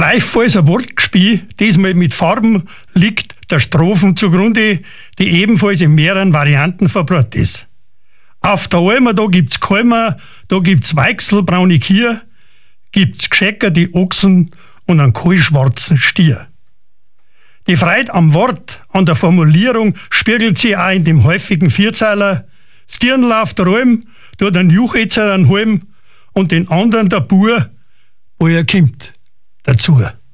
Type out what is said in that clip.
Gleichfalls ein Wortgespiel, diesmal mit Farben, liegt der Strophen zugrunde, die ebenfalls in mehreren Varianten verbreitet ist. Auf der Alm, da gibt's Kalmer, da gibt's Weichsel, braune Kier, gibt's Gschecker, die Ochsen und einen kohlschwarzen Stier. Die Freude am Wort, an der Formulierung spiegelt sich auch in dem häufigen Vierzeiler. Das Dirndl auf der Alm, tut ein Juchetzer einen Halm und den anderen der Bur, wo er kommt, dazu.